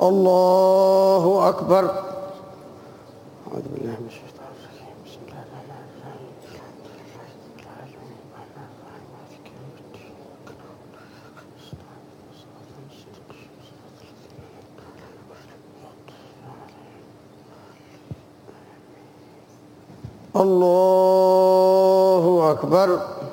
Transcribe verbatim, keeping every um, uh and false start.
الله أكبر. أعوذ بالله من الشيطان الرجيم. بسم الله الرحمن الرحيم. الله أكبر.